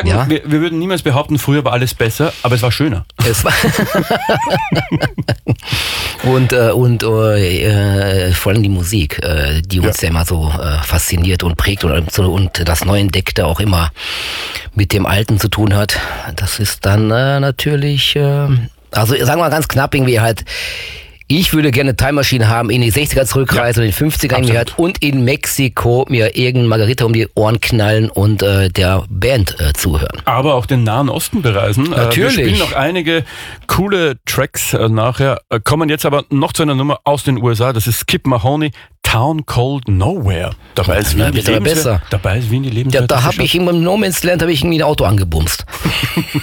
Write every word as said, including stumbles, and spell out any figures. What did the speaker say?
sagen, Ja? wir, wir würden niemals behaupten, früher war alles besser, aber es war schöner. Es war und äh, und äh, vor allem die Musik, äh, die uns ja, ja immer so äh, fasziniert und prägt und, so, und das Neuentdeckte auch immer mit dem Alten zu tun hat. Das ist dann äh, natürlich, äh, also sagen wir mal ganz knapp irgendwie halt. Ich würde gerne Time Machine haben, in die sechziger zurückreisen, ja, in den fünfziger irgendwie halt und in Mexiko mir irgendeinen Margarita um die Ohren knallen und äh, der Band äh, zuhören. Aber auch den Nahen Osten bereisen. Natürlich. Äh, wir spielen noch einige coole Tracks äh, nachher, äh, kommen jetzt aber noch zu einer Nummer aus den U S A, das ist Skip Mahoney, Town Called Nowhere. Dabei ist Wien die Lebenswelt. Dabei ist Wien die Lebenswelt. Ja, da habe ich in No Man's Land habe ich irgendwie ein Auto angebumst.